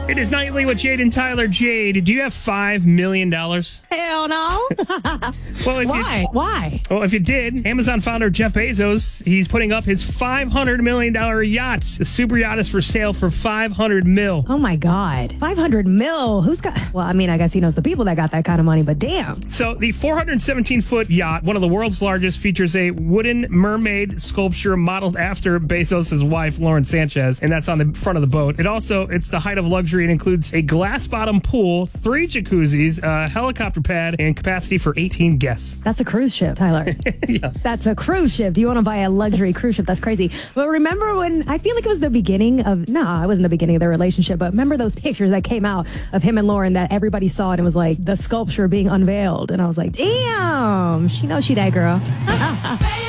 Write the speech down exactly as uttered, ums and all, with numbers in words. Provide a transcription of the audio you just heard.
It is Nightly with Jade and Tyler. Jade, do you have five million dollars? Hell no. Well, if Why? You, Why? well, if you did, Amazon founder Jeff Bezos, he's putting up his five hundred million dollars yacht. The super yacht is for sale for five hundred mil. Oh, my God. five hundred mil. Who's got... Well, I mean, I guess he knows the people that got that kind of money, but damn. So the four hundred seventeen foot yacht, one of the world's largest, features a wooden mermaid sculpture modeled after Bezos' wife, Lauren Sanchez, and that's on the front of the boat. It also, it's the height of luxury. It includes a glass bottom pool, three jacuzzis, a helicopter pad, and capacity for eighteen guests. That's a cruise ship, Tyler. Yeah. That's a cruise ship. Do you want to buy a luxury cruise ship? That's crazy. But remember when, I feel like it was the beginning of, no, it wasn't the beginning of their relationship, but remember those pictures that came out of him and Lauren that everybody saw and it was like the sculpture being unveiled. And I was like, damn, she knows she that girl.